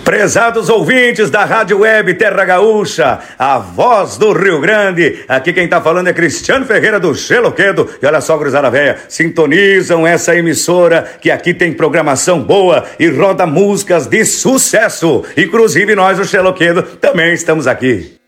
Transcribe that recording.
Prezados ouvintes da Rádio Web Terra Gaúcha, a voz do Rio Grande, aqui quem tá falando é Cristiano Ferreira do Xeloquedo. E olha só, gurizada véia, sintonizam essa emissora que aqui tem programação boa e roda músicas de sucesso. Inclusive nós, o Xeloquedo, também estamos aqui.